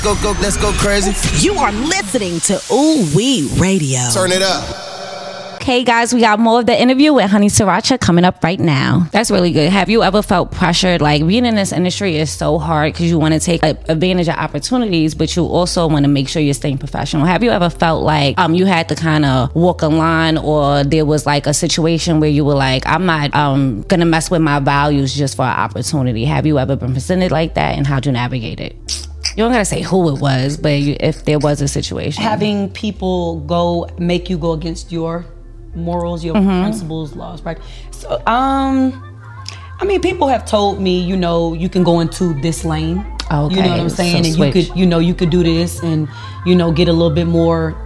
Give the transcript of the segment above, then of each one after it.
Go, let's go crazy. You are listening to Ooh Wee Radio. Turn it up. Okay, guys, we got more of the interview with Honey Sriracha coming up right now. That's really good. Have you ever felt pressured? Like, being in this industry is so hard because you want to take advantage of opportunities, but you also want to make sure you're staying professional. Have you ever felt like you had to kind of walk a line, or there was like a situation where you were like, I'm not gonna mess with my values just for an opportunity? Have you ever been presented like that, and how'd you navigate it? You don't gotta say who it was, but if there was a situation. Having people make you go against your morals, your principles, laws, right? So, I mean, people have told me, you can go into this lane. Okay. You know what I'm saying? So and switch. you could do this and, get a little bit more,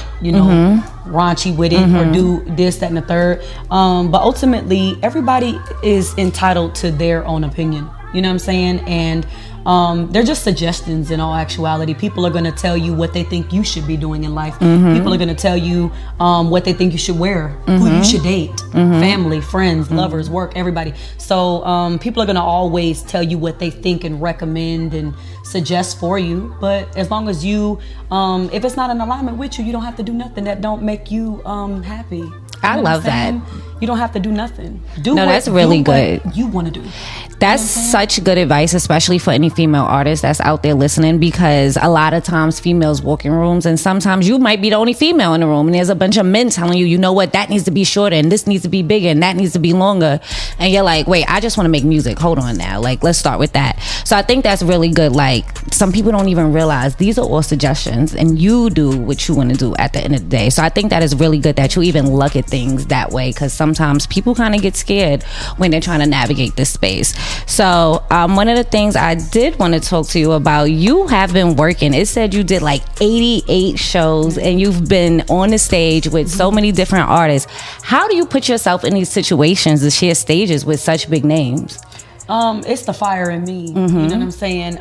raunchy with it, or do this, that, and the third. But ultimately, everybody is entitled to their own opinion. You know what I'm saying? And they're just suggestions in all actuality. People are going to tell you what they think you should be doing in life. People are going to tell you what they think you should wear, who you should date, family, friends, lovers, work, everybody. So people are going to always tell you what they think and recommend and suggest for you. But as long as you, if it's not in alignment with you, you don't have to do nothing that don't make you happy. I love that. You don't have to do nothing. That's really good. What you want to do. That's such good advice, especially for any female artist that's out there listening, because a lot of times females walk in rooms, and sometimes you might be the only female in the room, and there's a bunch of men telling you, you know what, that needs to be shorter, and this needs to be bigger, and that needs to be longer. And you're like, wait, I just want to make music. Hold on now. Like, let's start with that. So I think that's really good. Like, some people don't even realize these are all suggestions, and you do what you want to do at the end of the day. So I think that is really good that you even look at things that way, because sometimes people kind of get scared when they're trying to navigate this space. So one of the things I did want to talk to you about, you have been working. It said you did like 88 shows, and you've been on the stage with so many different artists. How do you put yourself in these situations to share stages with such big names? It's the fire in me. You know what I'm saying?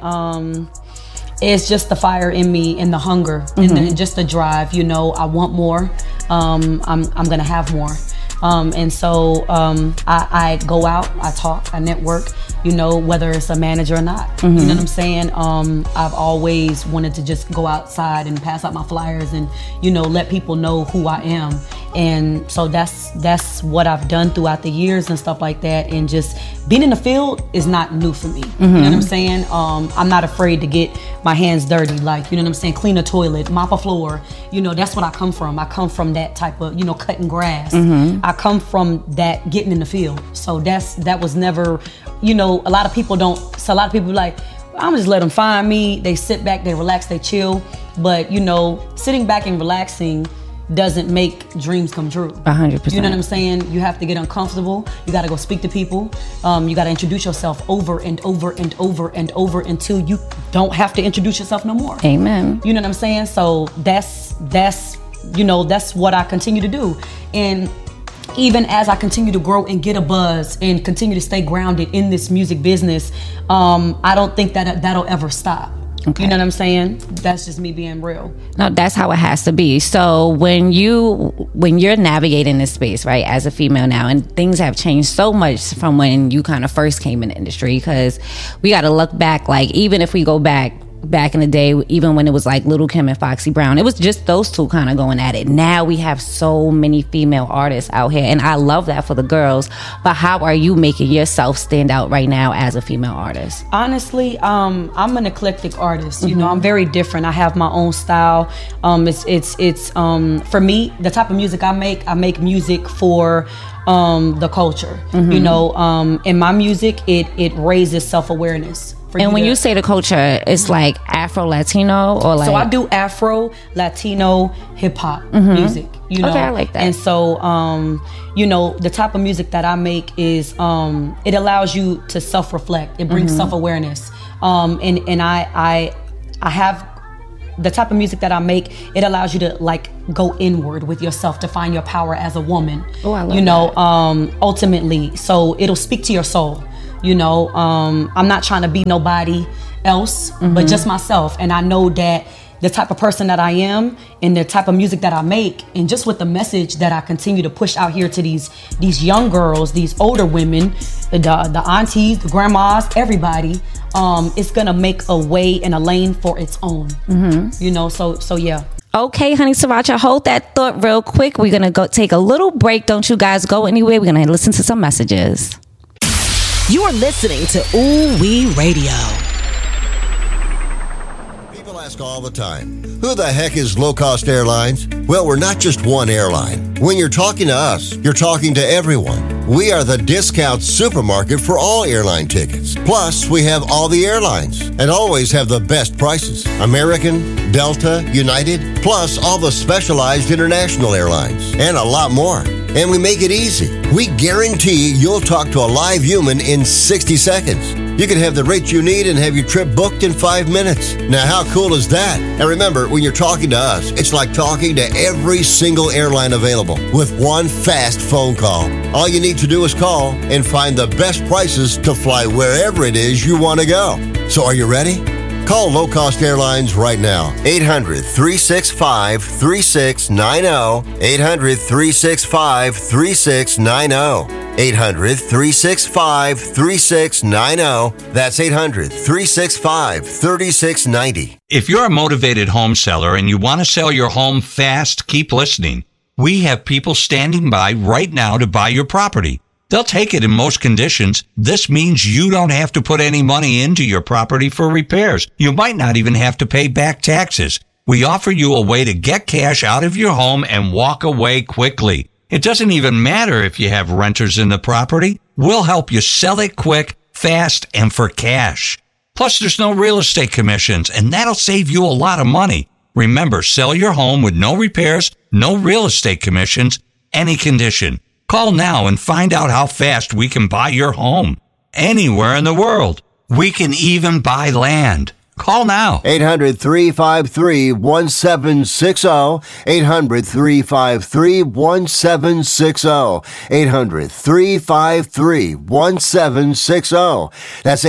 It's just the fire in me, and the hunger, and just the drive. I want more. I'm gonna have more. And so I go out, I talk, I network, whether it's a manager or not. You know what I'm saying? I've always wanted to just go outside and pass out my flyers and, let people know who I am. And so that's what I've done throughout the years and stuff like that. And just being in the field is not new for me. You know what I'm saying? I'm not afraid to get my hands dirty, like, you know what I'm saying? Clean a toilet, mop a floor. That's what I come from. I come from that type of, cutting grass. I come from that getting in the field. So that was never, a lot of people don't, so a lot of people be like, I'm just let them find me. They sit back, they relax, they chill. But, sitting back and relaxing doesn't make dreams come true. 100%. You know what I'm saying? You have to get uncomfortable. You got to go speak to people. You got to introduce yourself over and over and over and over until you don't have to introduce yourself no more. Amen. You know what I'm saying? So that's what I continue to do. And even as I continue to grow and get a buzz and continue to stay grounded in this music business, I don't think that'll ever stop. Okay. You know what I'm saying? That's just me being real. No, that's how it has to be. So when you're navigating this space, right, as a female now, and things have changed so much from when you kind of first came in the industry, because we got to look back, like, even if we go back in the day, even when it was like Little Kim and Foxy Brown, it was just those two kind of going at it. Now we have so many female artists out here, and I love that for the girls. But how are you making yourself stand out right now as a female artist? Honestly, I'm an eclectic artist. I'm very different. I have my own style. It's for me, the type of music I make music for the culture. In my music, it raises self-awareness. And when you say the culture, it's like Afro-Latino, or like... So I do Afro-Latino hip-hop music, Okay, I like that. And so, the type of music that I make is, it allows you to self-reflect. It brings self-awareness. And I have... The type of music that I make, it allows you to like go inward with yourself to find your power as a woman. Oh, I love that. Ultimately. So it'll speak to your soul. I'm not trying to be nobody else, but just myself. And I know that the type of person that I am and the type of music that I make, and just with the message that I continue to push out here to these young girls, these older women, the aunties, the grandmas, everybody, it's gonna make a way and a lane for its own. You know, so yeah. Okay, honey Sriracha, hold that thought real quick. We're gonna go take a little break. Don't you guys go anywhere. We're gonna listen to some messages. You are listening to Ooh Wee Radio. People ask all the time, who the heck is Low Cost Airlines? Well, we're not just one airline. When you're talking to us, you're talking to everyone. We are the discount supermarket for all airline tickets. Plus, we have all the airlines and always have the best prices. American, Delta, United, plus all the specialized international airlines and a lot more. And we make it easy. We guarantee you'll talk to a live human in 60 seconds. You can have the rate you need and have your trip booked in 5 minutes. Now, how cool is that? And remember, when you're talking to us, it's like talking to every single airline available with one fast phone call. All you need to do is call and find the best prices to fly wherever it is you want to go. So are you ready? Call Low Cost Airlines right now. 800-365-3690. 800-365-3690. 800-365-3690. That's 800-365-3690. If you're a motivated home seller and you want to sell your home fast, keep listening. We have people standing by right now to buy your property. They'll take it in most conditions. This means you don't have to put any money into your property for repairs. You might not even have to pay back taxes. We offer you a way to get cash out of your home and walk away quickly. It doesn't even matter if you have renters in the property. We'll help you sell it quick, fast, and for cash. Plus, there's no real estate commissions, and that'll save you a lot of money. Remember, sell your home with no repairs, no real estate commissions, any condition. Call now and find out how fast we can buy your home. Anywhere in the world. We can even buy land. Call now. 800-353-1760. 800-353-1760. 800-353-1760. That's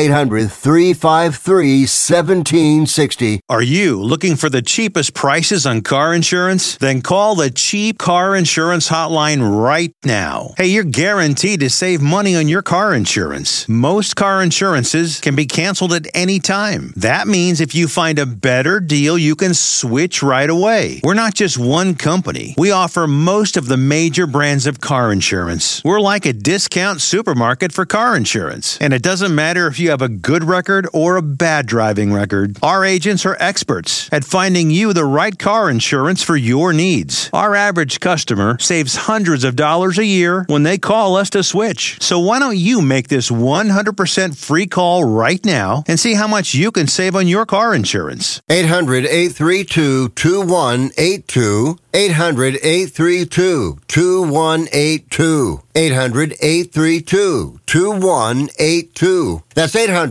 800-353-1760. Are you looking for the cheapest prices on car insurance? Then call the Cheap Car Insurance Hotline right now. Hey, you're guaranteed to save money on your car insurance. Most car insurances can be canceled at any time. That means if you find a better deal, you can switch right away. We're not just one company. We offer most of the major brands of car insurance. We're like a discount supermarket for car insurance. And it doesn't matter if you have a good record or a bad driving record. Our agents are experts at finding you the right car insurance for your needs. Our average customer saves hundreds of dollars a year when they call us to switch. So why don't you make this 100% free call right now and see how much you can save on your car insurance. 800-832-2182. 800-832-2182. 800-832-2182. That's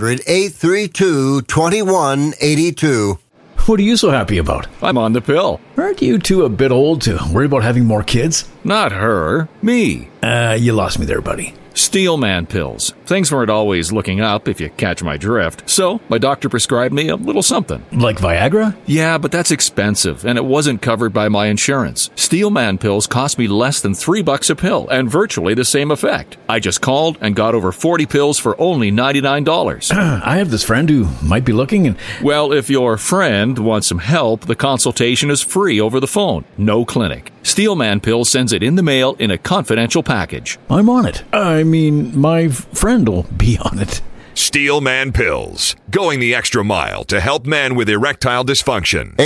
800-832-2182. What are you so happy about? I'm on the pill. Aren't you two a bit old to worry about having more kids? Not her, me. You lost me there, buddy. Steelman pills. Things weren't always looking up, if you catch my drift. So, my doctor prescribed me a little something. Like Viagra? Yeah, but that's expensive, and it wasn't covered by my insurance. Steelman pills cost me less than $3 a pill, and virtually the same effect. I just called and got over 40 pills for only $99. I have this friend who might be looking and... Well, if your friend wants some help, the consultation is free over the phone. No clinic. Steelman Pill sends it in the mail in a confidential package. I'm on it. I mean, my friend will be on it. Steelman Pills. Going the extra mile to help men with erectile dysfunction.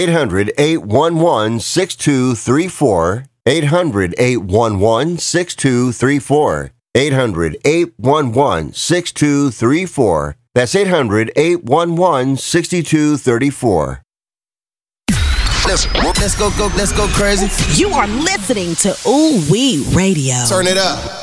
800-811-6234. 800-811-6234. 800-811-6234. That's 800-811-6234. Let's go crazy. You are listening to Ooh Wee Radio. Turn it up.